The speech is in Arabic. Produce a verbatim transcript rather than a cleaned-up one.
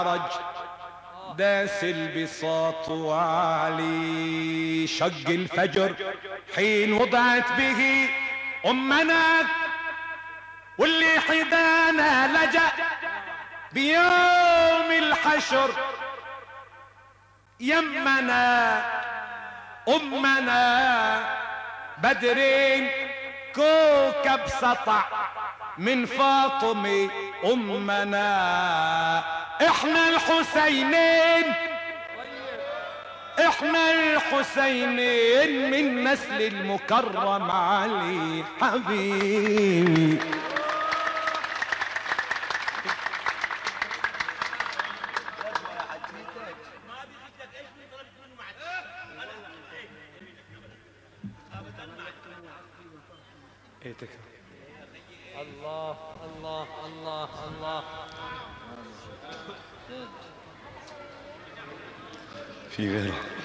رج داس البساط وعلي شق الفجر حين وضعت به أمنا، واللي حدانا لجأ بيوم الحشر يمنا أمنا بدرين كوكب سطع من فاطمة أمنا. احنا الحسينين احنا الحسينين من نسل المكرم علي حبيبي. الله الله الله الله. في غيره.